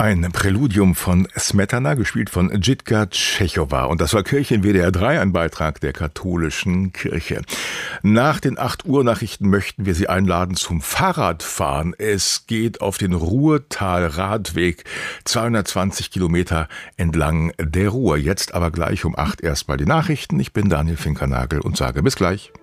Ein Präludium von Smetana, gespielt von Jitka Tschechowa. Und das war Kirche in WDR 3, ein Beitrag der katholischen Kirche. Nach den 8 Uhr Nachrichten möchten wir Sie einladen zum Fahrradfahren. Es geht auf den Ruhrtal-Radweg, 220 Kilometer entlang der Ruhr. Jetzt aber gleich um 8 erstmal die Nachrichten. Ich bin Daniel Finkernagel und sage bis gleich.